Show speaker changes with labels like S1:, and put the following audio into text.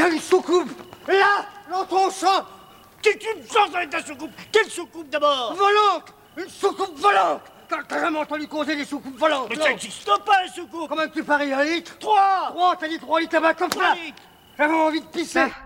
S1: y a une soucoupe. Là, dans ton champ.
S2: Qu'est-ce que tu me changes avec ta soucoupe? Quelle soucoupe d'abord?
S1: Volante. Une soucoupe volante. T'as jamais entendu causer des soucoupes volantes?
S2: Mais ça n'existe pas, les soucoupes.
S1: Comment tu paries, 1 litre?
S2: 3.
S1: 3, t'as dit 3 litres là-bas comme ça.
S2: 3 litres.
S1: J'avais envie de pisser.